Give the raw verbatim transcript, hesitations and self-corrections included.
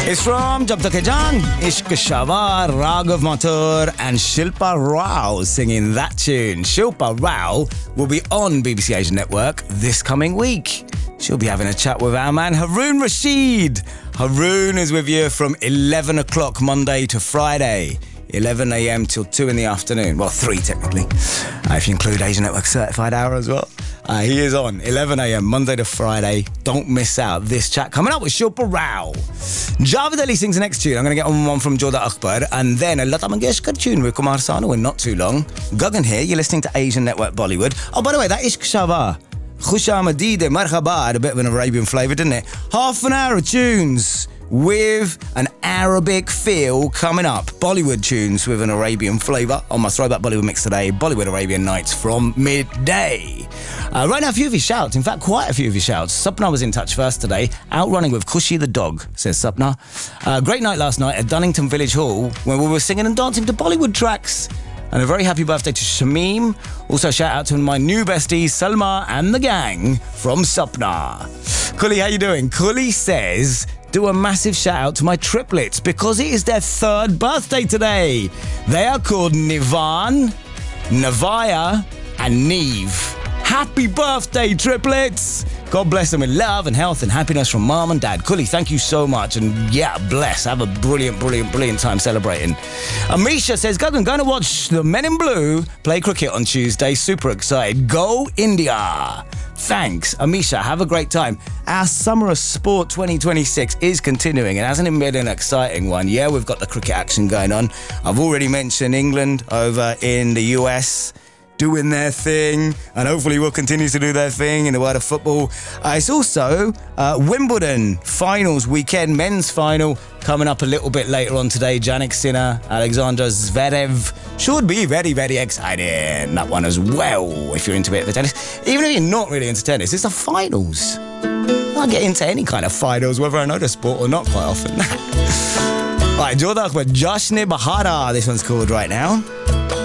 It's from Jab Tak Hai Jaan, Ishq Shawar, Raghav Mathur and Shilpa Rao singing that tune. Shilpa Rao will be on B B C Asian Network this coming week. She'll be having a chat with our man Haroon Rashid. Haroon is with you from eleven o'clock Monday to Friday. eleven a.m. till two in the afternoon. Well, three technically, uh, if you include Asian Network Certified Hour as well. Uh, he is on eleven a.m. Monday to Friday. Don't miss out this chat coming up with Shilpa Rao. Javed Ali sings the next tune. I'm going to get on one from Jodha Akbar and then a Lata Mangeshkar tune with Kumar Sanu in not too long. Gagan here. You're listening to Asian Network Bollywood. Oh, by the way, that Ishq Shawar, Khush Amadid, Marhaba had a bit of an Arabian flavour, didn't it? Half an hour of tunes with an Arabic feel coming up. Bollywood tunes with an Arabian flavour on my Throwback Bollywood mix today. Bollywood Arabian Nights from midday. Uh, right now, a few of your shouts. In fact, quite a few of your shouts. Sapna was in touch first today. Out running with Khushi the dog, says Sapna. Uh, great night last night at Dunnington Village Hall when we were singing and dancing to Bollywood tracks. And a very happy birthday to Shamim. Also shout out to my new bestie, Salma and the gang from Sapna. Kuli, how you doing? Kuli says, do a massive shout out to my triplets because it is their third birthday today. They are called Nivan, Navaya and Neve. Happy birthday, triplets! God bless them with love and health and happiness from mom and dad. Kuli, thank you so much. And yeah, bless. Have a brilliant, brilliant, brilliant time celebrating. Amisha says, Gagan, going to watch the Men in Blue play cricket on Tuesday. Super excited. Go India! Thanks, Amisha. Have a great time. Our Summer of Sport twenty twenty-six is continuing, and hasn't it been an exciting one? Yeah, we've got the cricket action going on. I've already mentioned England over in the U S doing their thing, and hopefully will continue to do their thing in the world of football. Uh, it's also uh, Wimbledon finals weekend, men's final, coming up a little bit later on today. Jannik Sinner, Alexander Zverev. Should be very, very exciting. That one as well, if you're into a bit of tennis. Even if you're not really into tennis, it's the finals. I get into any kind of finals, whether I know the sport or not quite often. Right, Jodha Akbar, Jashne Bahara, this one's called right now.